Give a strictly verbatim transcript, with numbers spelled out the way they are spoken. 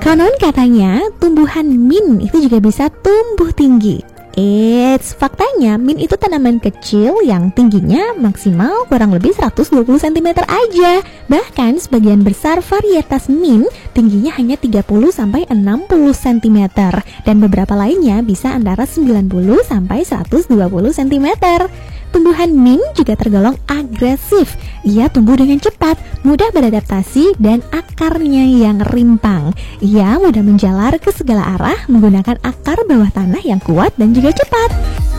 Konon katanya tumbuhan mint itu juga bisa tumbuh tinggi. Eits, faktanya mint itu tanaman kecil yang tingginya maksimal kurang lebih seratus dua puluh sentimeter aja. Bahkan sebagian besar varietas mint tingginya hanya tiga puluh sampai enam puluh sentimeter dan beberapa lainnya bisa antara sembilan puluh sampai seratus dua puluh sentimeter. Tumbuhan mint juga tergolong agresif. Ia tumbuh dengan cepat, mudah beradaptasi, dan akarnya yang rimpang. Ia mudah menjalar ke segala arah menggunakan akar bawah tanah yang kuat dan juga cepat.